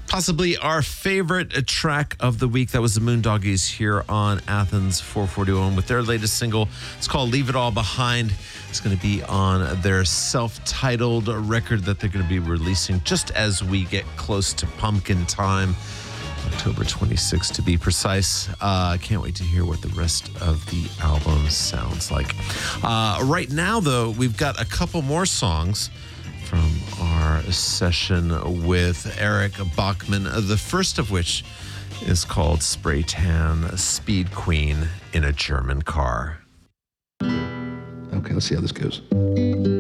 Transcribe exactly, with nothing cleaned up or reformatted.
Possibly our favorite track of the week. That was the Moondoggies here on Athens four forty-one with their latest single. It's called Leave It All Behind. It's going to be on their self-titled record that they're going to be releasing just as we get close to pumpkin time. October twenty-sixth to be precise. I uh, can't wait to hear what the rest of the album sounds like. Uh, right now, though, we've got a couple more songs from our session with Eric Bachman, the first of which is called Spray Tan Speed Queen in a German Car. Okay, let's see how this goes.